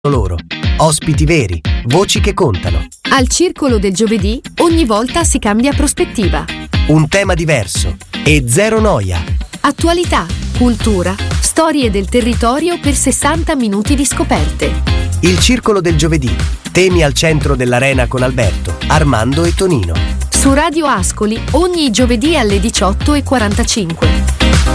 loro. Ospiti veri, voci che contano. Al Circolo del Giovedì ogni volta si cambia prospettiva. Un tema diverso e zero noia. Attualità, cultura, storie del territorio per 60 minuti di scoperte. Il Circolo del Giovedì. Temi al centro dell'arena con Alberto, Armando e Tonino. Su Radio Ascoli ogni giovedì alle 18:45.